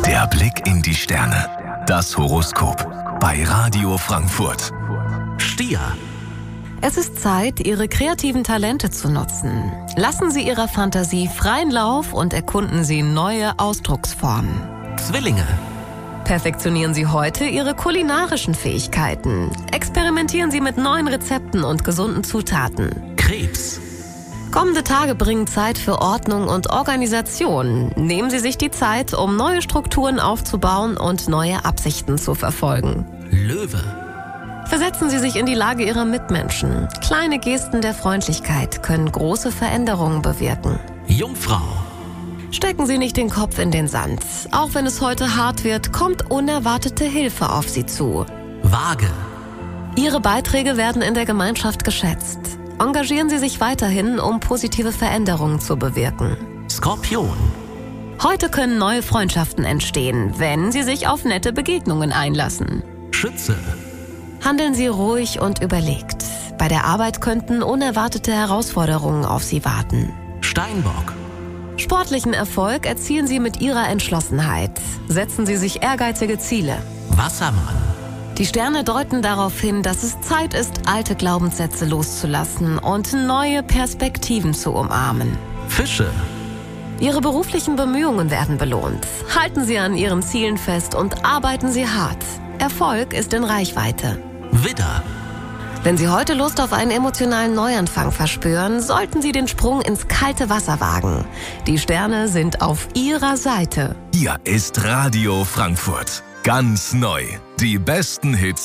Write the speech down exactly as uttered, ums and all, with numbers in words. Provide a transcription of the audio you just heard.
Der Blick in die Sterne. Das Horoskop bei Radio Frankfurt. Stier. Es ist Zeit, Ihre kreativen Talente zu nutzen. Lassen Sie Ihrer Fantasie freien Lauf und erkunden Sie neue Ausdrucksformen. Zwillinge. Perfektionieren Sie heute Ihre kulinarischen Fähigkeiten. Experimentieren Sie mit neuen Rezepten und gesunden Zutaten. Krebs. Kommende Tage bringen Zeit für Ordnung und Organisation. Nehmen Sie sich die Zeit, um neue Strukturen aufzubauen und neue Absichten zu verfolgen. Löwe. Versetzen Sie sich in die Lage Ihrer Mitmenschen. Kleine Gesten der Freundlichkeit können große Veränderungen bewirken. Jungfrau. Stecken Sie nicht den Kopf in den Sand. Auch wenn es heute hart wird, kommt unerwartete Hilfe auf Sie zu. Waage. Ihre Beiträge werden in der Gemeinschaft geschätzt. Engagieren Sie sich weiterhin, um positive Veränderungen zu bewirken. Skorpion. Heute können neue Freundschaften entstehen, wenn Sie sich auf nette Begegnungen einlassen. Schütze. Handeln Sie ruhig und überlegt. Bei der Arbeit könnten unerwartete Herausforderungen auf Sie warten. Steinbock. Sportlichen Erfolg erzielen Sie mit Ihrer Entschlossenheit. Setzen Sie sich ehrgeizige Ziele. Wassermann. Die Sterne deuten darauf hin, dass es Zeit ist, alte Glaubenssätze loszulassen und neue Perspektiven zu umarmen. Fische. Ihre beruflichen Bemühungen werden belohnt. Halten Sie an Ihren Zielen fest und arbeiten Sie hart. Erfolg ist in Reichweite. Widder. Wenn Sie heute Lust auf einen emotionalen Neuanfang verspüren, sollten Sie den Sprung ins kalte Wasser wagen. Die Sterne sind auf Ihrer Seite. Hier ist Radio Frankfurt. Ganz neu. Die besten Hits